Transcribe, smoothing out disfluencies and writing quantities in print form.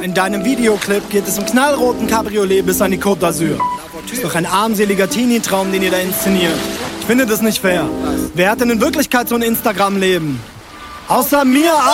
In deinem Videoclip geht es im knallroten Cabriolet bis an die Côte d'Azur. Ist doch ein armseliger Teenie-Traum, den ihr da inszeniert. Ich finde das nicht fair. Wer hat denn in Wirklichkeit so ein Instagram-Leben? Außer mir.